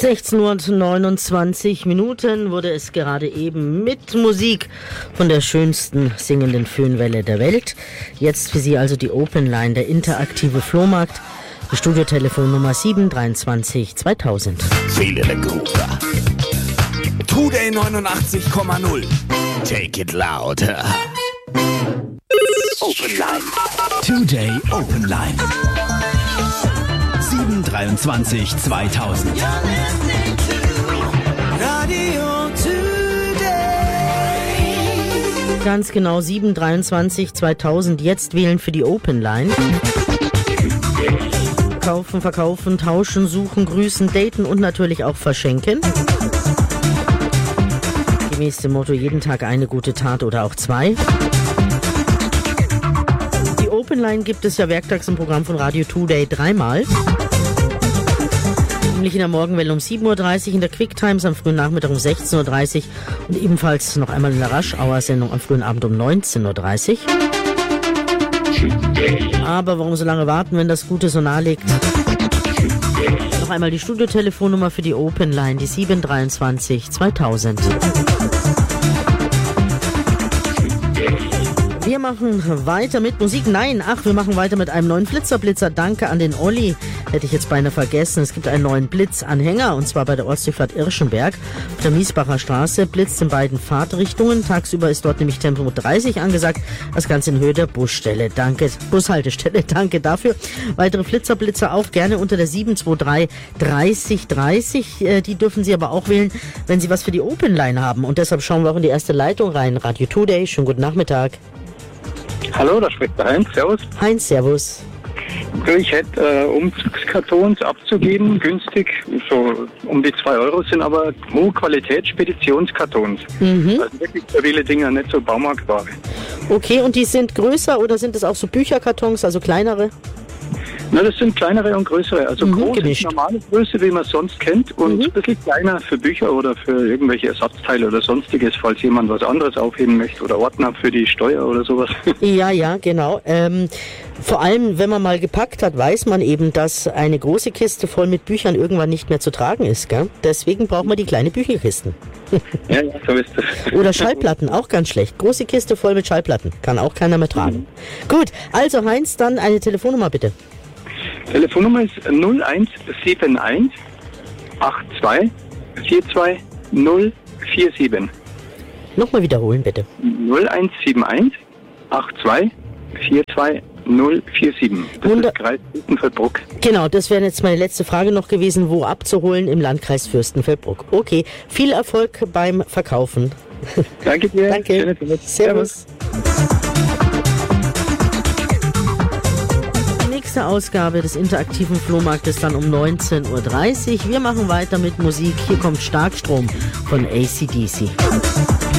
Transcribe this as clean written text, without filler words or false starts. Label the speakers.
Speaker 1: 16:29 wurde es gerade eben mit Musik von der schönsten singenden Föhnwelle der Welt. Jetzt für Sie also die Open Line, der interaktive Flohmarkt. Die Studiotelefonnummer 723 2000.
Speaker 2: Feel the groove. Today 89,0. Take it loud. Open Line. Today Open Line. 723 2000.
Speaker 1: Radio Today. Ganz genau 723 2000. Jetzt wählen für die Open Line. Kaufen, verkaufen, tauschen, suchen, grüßen, daten und natürlich auch verschenken. Gemäß dem Motto, jeden Tag eine gute Tat oder auch zwei. Die Open Line gibt es ja werktags im Programm von Radio Today dreimal. Nämlich in der Morgenwelle um 7:30 Uhr, in der Quick Times am frühen Nachmittag um 16:30 Uhr und ebenfalls noch einmal in der Rush-Hour-Sendung am frühen Abend um 19:30 Uhr. Aber warum so lange warten, wenn das Gute so nahe liegt? Noch einmal die Studiotelefonnummer für die Open Line, die 723 2000. Wir machen weiter mit Musik. Wir machen weiter mit einem neuen Flitzerblitzer. Danke an den Olli. Hätte ich jetzt beinahe vergessen. Es gibt einen neuen Blitzanhänger und zwar bei der Ostseefahrt Irschenberg auf der Miesbacher Straße. Blitzt in beiden Fahrtrichtungen. Tagsüber ist dort nämlich Tempo 30 angesagt. Das Ganze in Höhe der Bushaltestelle. Danke dafür. Weitere Flitzerblitzer auch gerne unter der 723 30 30. Die dürfen Sie aber auch wählen, wenn Sie was für die Open Line haben. Und deshalb schauen wir auch in die erste Leitung rein. Radio Today. Schönen guten Nachmittag.
Speaker 3: Hallo, da spricht der Heinz. Servus.
Speaker 1: Heinz, servus.
Speaker 3: Ich hätte Umzugskartons abzugeben, günstig, so um die 2 Euro, sind aber Hochqualität-Speditionskartons. Also wirklich stabile Dinger, nicht so Baumarktware.
Speaker 1: Okay, und die sind größer oder sind es auch so Bücherkartons, also kleinere?
Speaker 3: Na, das sind kleinere und größere. Also groß
Speaker 1: gemischt.
Speaker 3: ist normale Größe, wie man es sonst kennt, und ein bisschen kleiner für Bücher oder für irgendwelche Ersatzteile oder sonstiges, falls jemand was anderes aufheben möchte oder Ordner für die Steuer oder sowas.
Speaker 1: Ja, genau. Vor allem, wenn man mal gepackt hat, weiß man eben, dass eine große Kiste voll mit Büchern irgendwann nicht mehr zu tragen ist, gell? Deswegen braucht man die kleinen Bücherkisten.
Speaker 3: Ja, so ist das.
Speaker 1: Oder Schallplatten, auch ganz schlecht. Große Kiste voll mit Schallplatten, kann auch keiner mehr tragen. Gut, also Heinz, dann eine Telefonnummer bitte.
Speaker 3: Telefonnummer ist 0171 82 42 047.
Speaker 1: Nochmal wiederholen bitte.
Speaker 3: 0171 82 42 047. Das ist Kreis Fürstenfeldbruck.
Speaker 1: Genau, das wäre jetzt meine letzte Frage noch gewesen, wo abzuholen im Landkreis Fürstenfeldbruck. Okay, viel Erfolg beim Verkaufen.
Speaker 3: Danke dir.
Speaker 1: Danke. Servus. Die nächste Ausgabe des interaktiven Flohmarktes dann um 19:30 Uhr. Wir machen weiter mit Musik. Hier kommt Starkstrom von AC/DC.